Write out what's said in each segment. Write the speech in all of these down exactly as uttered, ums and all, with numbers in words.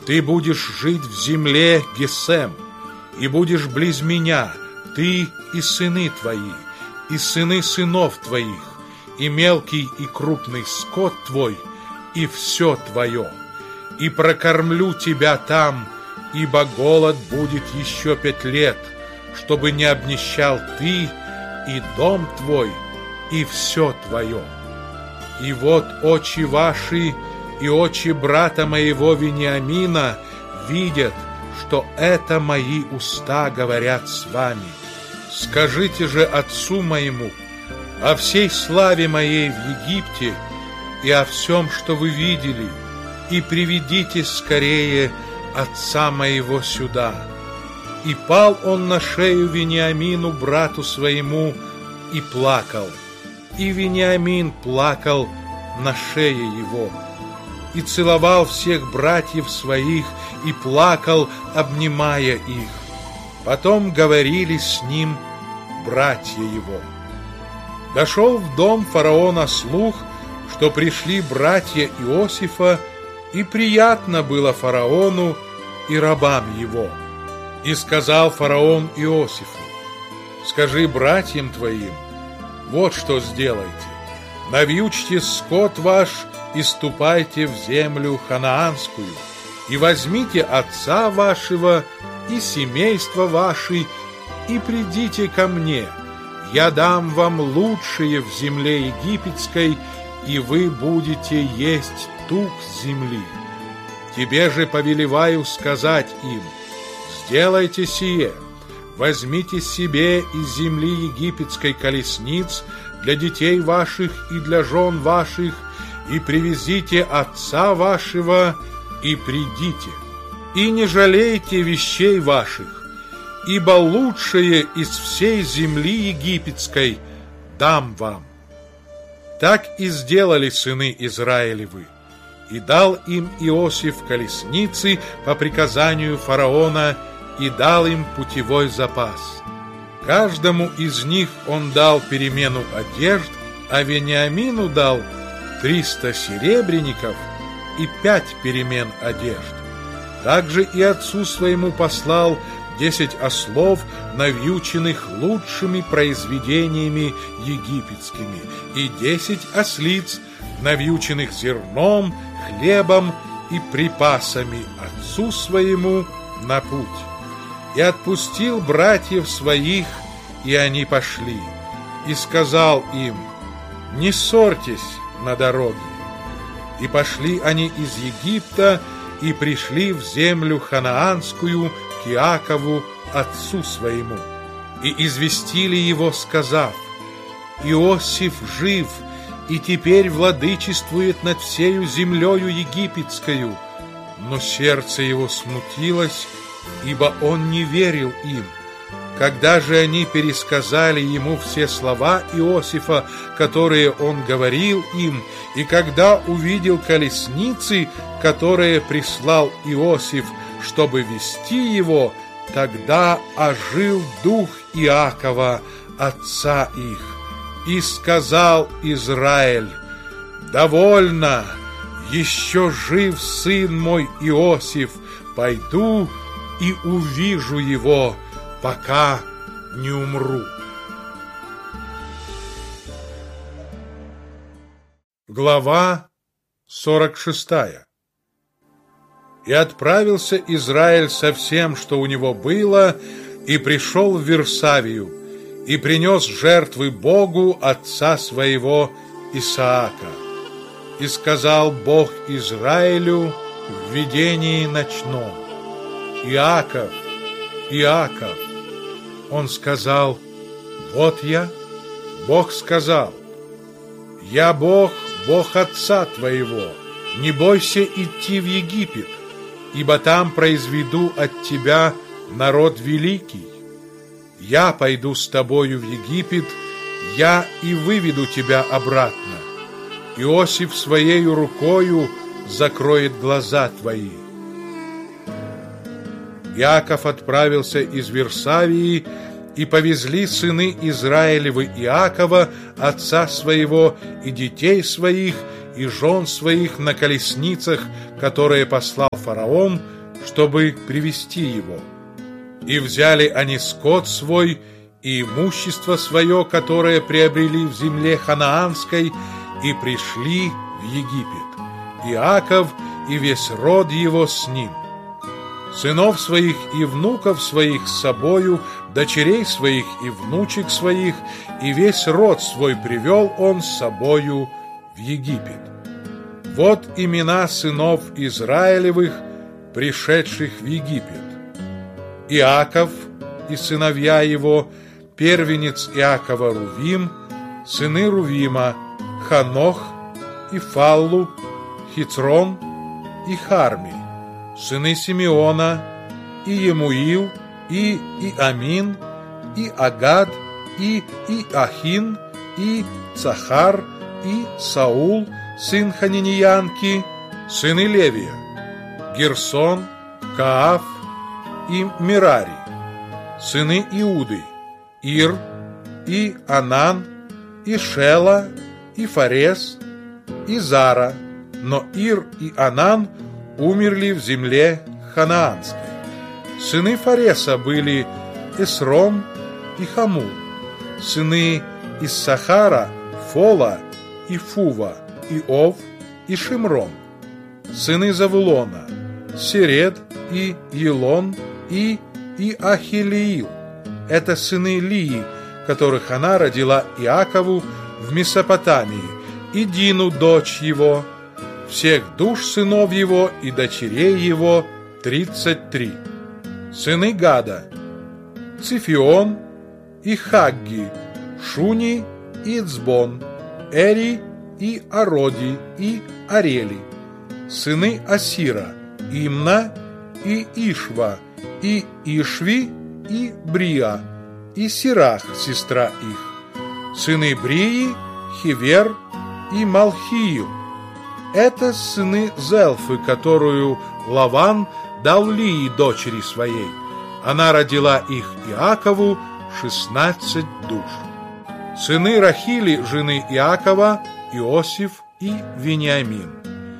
ты будешь жить в земле Гесем, и будешь близ меня, ты и сыны твои, и сыны сынов твоих, и мелкий и крупный скот твой, и все твое. И прокормлю тебя там, ибо голод будет еще пять лет, чтобы не обнищал ты, и дом твой, и все твое. И вот очи ваши и очи брата моего Вениамина видят, что это мои уста говорят с вами. Скажите же отцу моему о всей славе моей в Египте и о всем, что вы видели, и приведите скорее отца моего сюда». И пал он на шею Вениамину, брату своему, и плакал. И Вениамин плакал на шее его, и целовал всех братьев своих, и плакал, обнимая их. Потом говорили с ним братья его. Дошел в дом фараона слух, что пришли братья Иосифа, и приятно было фараону и рабам его. И сказал фараон Иосифу: «Скажи братьям твоим, вот что сделайте: навьючьте скот ваш и ступайте в землю ханаанскую, и возьмите отца вашего и семейство ваше, и придите ко мне. Я дам вам лучшее в земле египетской, и вы будете есть тук земли. Тебе же повелеваю сказать им: сделайте сие, возьмите себе из земли египетской колесниц для детей ваших и для жен ваших, и привезите отца вашего, и придите. И не жалейте вещей ваших, ибо лучшее из всей земли египетской дам вам». Так и сделали сыны Израилевы, и дал им Иосиф колесницы по приказанию фараона, и дал им путевой запас. Каждому из них он дал перемену одежд, а Вениамину дал триста серебряников и пять перемен одежд. Также и отцу своему послал десять ослов, навьюченных лучшими произведениями египетскими, и десять ослиц, навьюченных зерном, хлебом и припасами отцу своему на путь. И отпустил братьев своих, и они пошли. И сказал им: «Не ссорьтесь на дороге». И пошли они из Египта, и пришли в землю ханаанскую к Иакову, отцу своему, и известили его, сказав: «Иосиф жив, и теперь владычествует над всею землею египетскою». Но сердце его смутилось, ибо он не верил им. Когда же они пересказали ему все слова Иосифа, которые он говорил им, и когда увидел колесницы, которые прислал Иосиф, чтобы вести его, тогда ожил дух Иакова, отца их. И сказал Израиль: «Довольно, еще жив сын мой Иосиф, пойду и увижу его, пока не умру». Глава сорок шестая. И отправился Израиль со всем, что у него было, и пришел в Вирсавию, и принес жертвы Богу отца своего Исаака. И сказал Бог Израилю в видении ночном: «Иаков, Иаков». Он сказал: «Вот я». Бог сказал: «Я Бог, Бог отца твоего. Не бойся идти в Египет, ибо там произведу от тебя народ великий. Я пойду с тобою в Египет, я и выведу тебя обратно. Иосиф своею рукою закроет глаза твои». Иаков отправился из Вирсавии, и повезли сыны Израилевы Иакова, отца своего, и детей своих, и жен своих на колесницах, которые послал фараон, чтобы привести его. И взяли они скот свой и имущество свое, которое приобрели в земле ханаанской, и пришли в Египет, Иаков и весь род его с ним. Сынов своих и внуков своих с собою, дочерей своих и внучек своих, и весь род свой привел он с собою в Египет. Вот имена сынов Израилевых, пришедших в Египет: Иаков и сыновья его, первенец Иакова Рувим, сыны Рувима, Ханох и Фаллу, Хицрон и Харми, сыны Симеона, и Емуил, и Иамин, и Агад, и Иахин, и Цахар, и Саул, сын Ханиниянки, сыны Левия, Герсон, Кааф и Мерари, сыны Иуды, Ир, и Анан, и Шела, и Фарес, и Зара, но Ир и Анан умерли в земле ханаанской. Сыны Фареса были Эсром и Хамул, сыны Иссахара Фола и Фува, и Ов, и Шимрон, сыны Завулона Серед и Елон и Иахилиил. Это сыны Лии, которых она родила Иакову в Месопотамии, и Дину, дочь его, всех душ сынов его и дочерей его тридцать три. Сыны Гада: Цифион и Хагги, Шуни и Цбон, Эри и Ароди и Арели. Сыны Асира: Имна и Ишва, и Ишви и Брия, и Сирах, сестра их. Сыны Брии: Хивер и Малхиил. Это сыны Зелфы, которую Лаван дал Лии, дочери своей. Она родила их Иакову шестнадцать душ. Сыны Рахили, жены Иакова: Иосиф и Вениамин.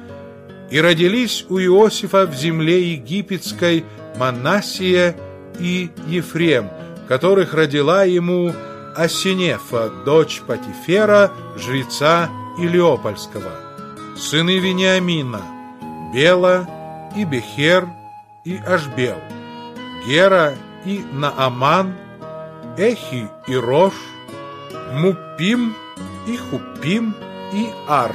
И родились у Иосифа в земле египетской Манассия и Ефрем, которых родила ему Асинефа, дочь Патифера, жреца Илиопольского. Сыны Вениамина: Бела и Бехер и Ашбел, Гера и Нааман, Эхи и Рош, Муппим и Хуппим и Ард.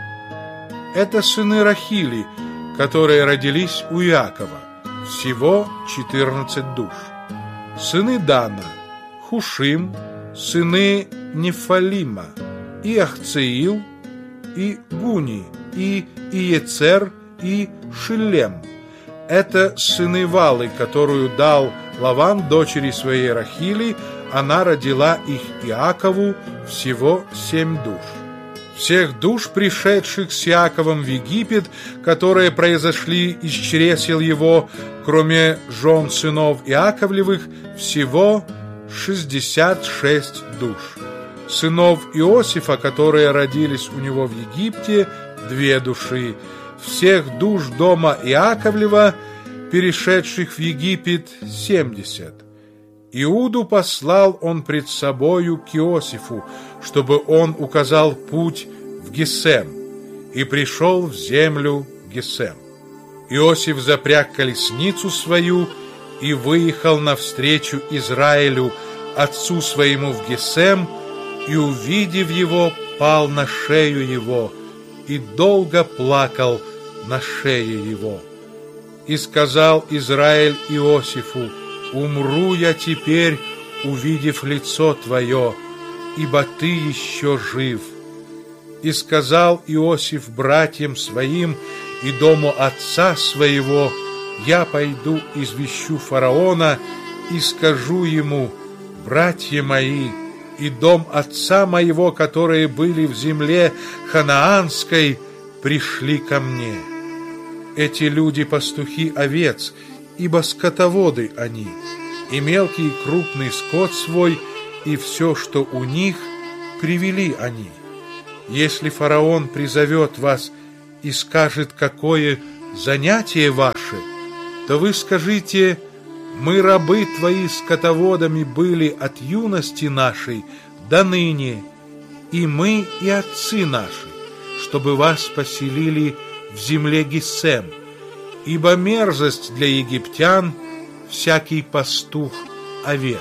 Это сыны Рахили, которые родились у Иакова, всего четырнадцать душ. Сыны Дана: Хушим, сыны Нефалима, и Ахцеил, и Гуни, и Иецер, и Шиллем. Это сыны Валы, которую дал Лаван дочери своей Рахили, она родила их Иакову, всего семь душ. Всех душ, пришедших с Иаковом в Египет, которые произошли из чресел его, кроме жен сынов Иаковлевых, всего шестьдесят шесть душ. Сынов Иосифа, которые родились у него в Египте, две души. Всех душ дома Иаковлева, перешедших в Египет, семьдесят. Иуду послал он пред собою к Иосифу, чтобы он указал путь в Гесем, и пришел в землю Гесем. Иосиф запряг колесницу свою и выехал навстречу Израилю, отцу своему, в Гесем, и, увидев его, пал на шею его, и долго плакал на шее его. И сказал Израиль Иосифу: «Умру я теперь, увидев лицо твое, ибо ты еще жив». И сказал Иосиф братьям своим и дому отца своего: «Я пойду извещу фараона и скажу ему: братья мои и дом отца моего, которые были в земле ханаанской, пришли ко мне. Эти люди пастухи овец, ибо скотоводы они, и мелкий и крупный скот свой, и все, что у них, привели они. Если фараон призовет вас и скажет, какое занятие ваше, то вы скажите: мы, рабы твои, скотоводами были от юности нашей до ныне, и мы, и отцы наши, чтобы вас поселили в земле Гиссем, ибо мерзость для египтян всякий пастух овец.